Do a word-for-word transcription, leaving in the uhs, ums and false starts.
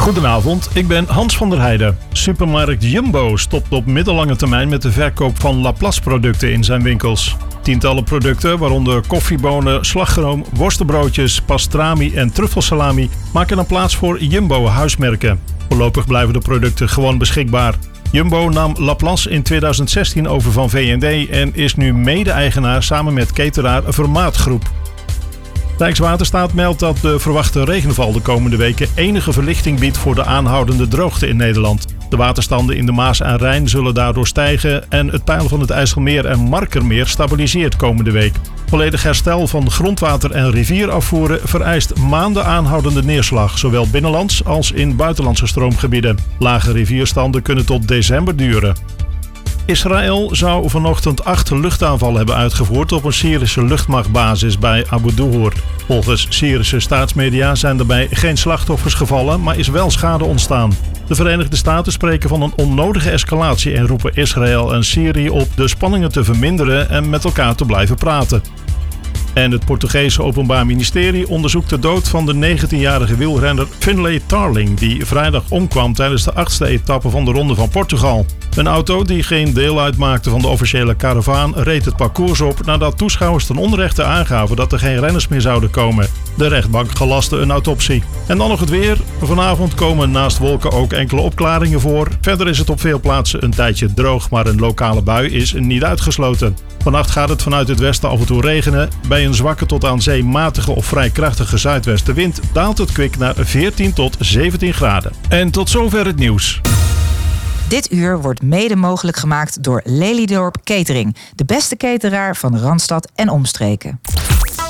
Goedenavond, ik ben Hans van der Heijden. Supermarkt Jumbo stopt op middellange termijn met de verkoop van Laplace producten in zijn winkels. Tientallen producten, waaronder koffiebonen, slagroom, worstenbroodjes, pastrami en truffelsalami, maken dan plaats voor Jumbo huismerken. Voorlopig blijven de producten gewoon beschikbaar. Jumbo nam Laplace in tweeduizend zestien over van V en D en is nu mede-eigenaar samen met cateraar Vermaat Groep. Rijkswaterstaat meldt dat de verwachte regenval de komende weken enige verlichting biedt voor de aanhoudende droogte in Nederland. De waterstanden in de Maas en Rijn zullen daardoor stijgen en het peil van het IJsselmeer en Markermeer stabiliseert komende week. Volledig herstel van grondwater- en rivierafvoeren vereist maanden aanhoudende neerslag, zowel binnenlands als in buitenlandse stroomgebieden. Lage rivierstanden kunnen tot december duren. Israël zou vanochtend acht luchtaanvallen hebben uitgevoerd op een Syrische luchtmachtbasis bij Abu Duhur. Volgens Syrische staatsmedia zijn daarbij geen slachtoffers gevallen, maar is wel schade ontstaan. De Verenigde Staten spreken van een onnodige escalatie en roepen Israël en Syrië op de spanningen te verminderen en met elkaar te blijven praten. En het Portugese Openbaar Ministerie onderzoekt de dood van de negentienjarige wielrenner Finlay Tarling, die vrijdag omkwam tijdens de achtste etappe van de Ronde van Portugal. Een auto die geen deel uitmaakte van de officiële karavaan reed het parcours op nadat toeschouwers ten onrechte aangaven dat er geen renners meer zouden komen. De rechtbank gelastte een autopsie. En dan nog het weer. Vanavond komen naast wolken ook enkele opklaringen voor. Verder is het op veel plaatsen een tijdje droog, maar een lokale bui is niet uitgesloten. Vannacht gaat het vanuit het westen af en toe regenen. Bij een zwakke tot aan zee matige of vrij krachtige zuidwestenwind daalt het kwik naar veertien tot zeventien graden. En tot zover het nieuws. Dit uur wordt mede mogelijk gemaakt door Lelydorp Catering. De beste cateraar van Randstad en omstreken.